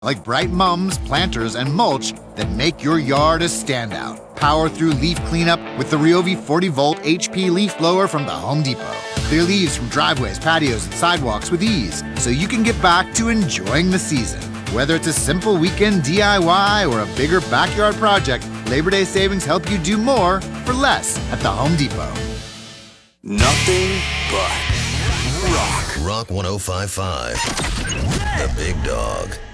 like bright mums, planters, and mulch that make your yard a standout. Power through leaf cleanup with the Ryobi 40-volt HP leaf blower from the Home Depot. Clear leaves from driveways, patios, and sidewalks with ease, so you can get back to enjoying the season. Whether it's a simple weekend DIY or a bigger backyard project, Labor Day savings help you do more for less at the Home Depot. Nothing but rock. Rock 105.5. The Big Dog.